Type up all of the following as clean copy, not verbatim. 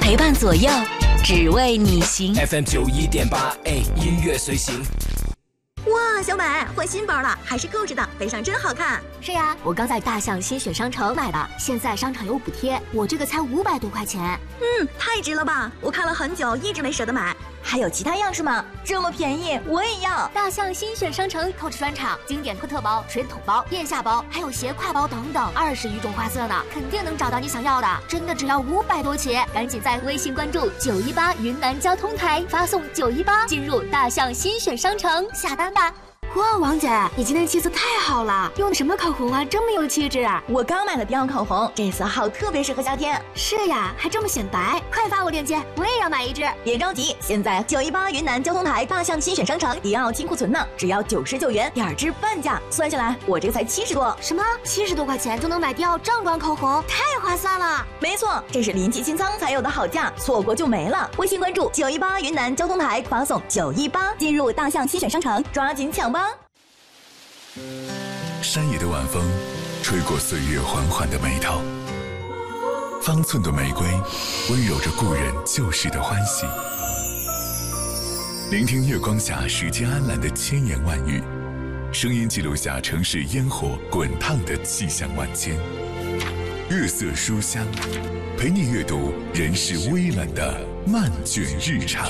陪伴左右，只为你行。 FM91.8，音乐随行。 哇，小美换新包了，还是购置的，背上真好看。 是呀，我刚在大象新选商城买的，现在商场有补贴，我这个才500多块钱。 太值了吧！我看了很久，一直没舍得买。还有其他样式吗？这么便宜，我也要。 大象新选商城购置专场，经典托特包、水桶包、腋下包，还有斜挎包等等，20余种花色呢，肯定能找到你想要的。真的只要500多起，赶紧在微信关注918云南交通台，发送918进入大象新选商城下单吧。哇，王姐，你今天气色太好了，用的什么口红啊，这么有气质？ 我刚买的迪奥口红，这色号特别适合夏天。 是呀，还这么显白，快发我链接，我也要买一支。 别着急，现在918云南交通台大象新选商城迪奥清库存呢，只要99元，2支半价，算下来我这个才70多。 什么？70多块钱就能买迪奥正装口红，太划算了！ 没错，这是临期清仓才有的好价，错过就没了。微信关注918云南交通台，发送918进入大象新选商城，抓紧抢吧。 山野的晚风吹过岁月缓缓的眉头，方寸的玫瑰温柔着故人旧时的欢喜。聆听月光下时间安澜的千言万语，声音记录下城市烟火滚烫的气象万千。月色书香，陪你阅读人世微冷的漫卷日常。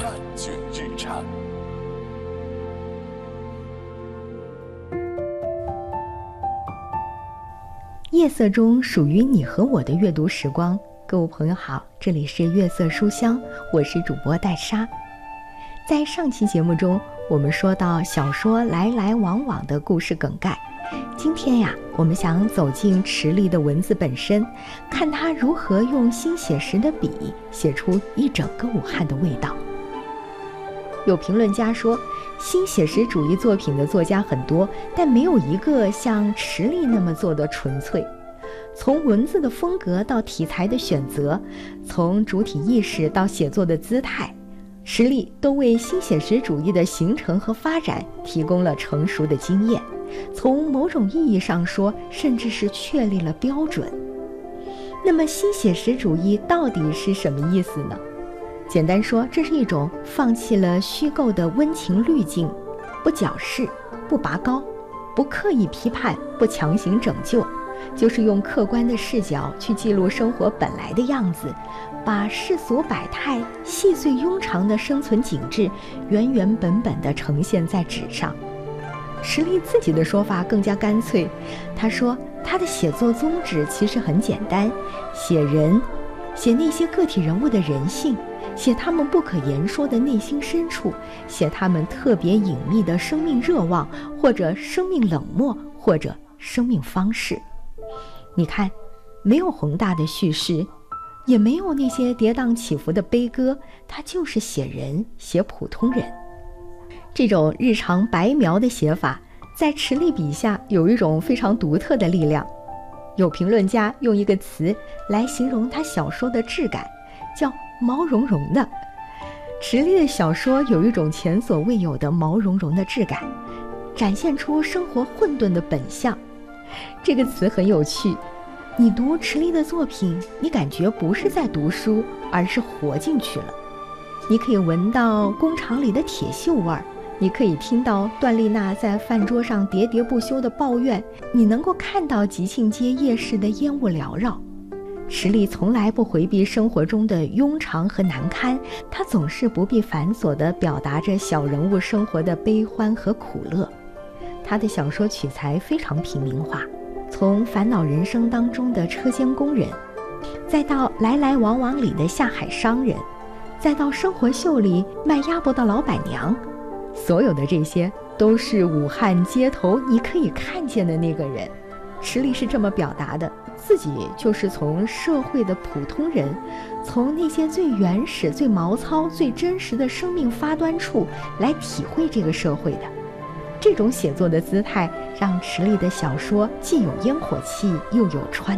夜色中属于你和我的阅读时光，各位朋友好，这里是月色书香，我是主播戴莎。在上期节目中，我们说到小说来来往往的故事梗概，今天呀，我们想走进池莉的文字本身，看她如何用新写实的笔写出一整个武汉的味道。有评论家说，新写实主义作品的作家很多，但没有一个像池莉那么做的纯粹。从文字的风格到题材的选择，从主体意识到写作的姿态，池莉都为新写实主义的形成和发展提供了成熟的经验，从某种意义上说，甚至是确立了标准。那么新写实主义到底是什么意思呢？简单说，这是一种放弃了虚构的温情滤镜，不矫饰，不拔高，不刻意批判，不强行拯救，就是用客观的视角去记录生活本来的样子，把世俗百态、细碎庸常的生存景致原原本本地呈现在纸上。池莉自己的说法更加干脆，他说他的写作宗旨其实很简单，写人，写那些个体人物的人性，写他们不可言说的内心深处，写他们特别隐秘的生命热望，或者生命冷漠，或者生命方式。你看，没有宏大的叙事，也没有那些跌宕起伏的悲歌，它就是写人，写普通人。这种日常白描的写法，在池莉笔下有一种非常独特的力量。有评论家用一个词来形容他小说的质感，叫毛茸茸的。池莉的小说有一种前所未有的毛茸茸的质感，展现出生活混沌的本相。这个词很有趣，你读池莉的作品，你感觉不是在读书，而是活进去了。你可以闻到工厂里的铁锈味儿，你可以听到段丽娜在饭桌上喋喋不休的抱怨，你能够看到吉庆街夜市的烟雾缭绕。池莉从来不回避生活中的庸常和难堪，她总是不必繁琐地表达着小人物生活的悲欢和苦乐。她的小说取材非常平民化，从烦恼人生当中的车间工人，再到来来往往里的下海商人，再到生活秀里卖鸭脖的老板娘，所有的这些都是武汉街头你可以看见的那个人。池莉是这么表达的，自己就是从社会的普通人，从那些最原始、最毛糙、最真实的生命发端处来体会这个社会的。这种写作的姿态，让池莉的小说既有烟火气，又有川